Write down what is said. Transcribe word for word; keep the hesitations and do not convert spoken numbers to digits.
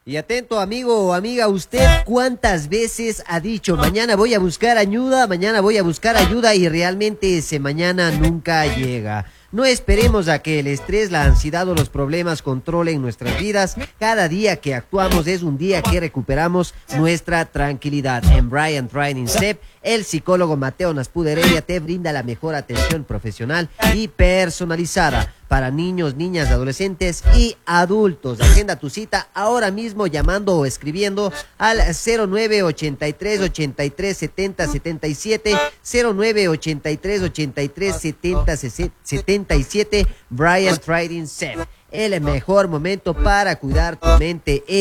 Y atento, amigo o amiga, ¿usted cuántas veces ha dicho mañana voy a buscar ayuda, mañana voy a buscar ayuda y realmente ese mañana nunca llega? No esperemos a que el estrés, la ansiedad o los problemas controlen nuestras vidas. Cada día que actuamos es un día que recuperamos nuestra tranquilidad. En Brian Training C E P, el psicólogo Mateo Naspuda Heredia te brinda la mejor atención profesional y personalizada para niños, niñas, adolescentes y adultos. Agenda tu cita ahora mismo llamando o escribiendo al cero nueve ochenta y tres ochenta y tres setenta setenta y siete, cero nueve ochenta y tres ochenta y tres setenta setenta y siete. Brian Trading C E P, el mejor momento para cuidar tu mente.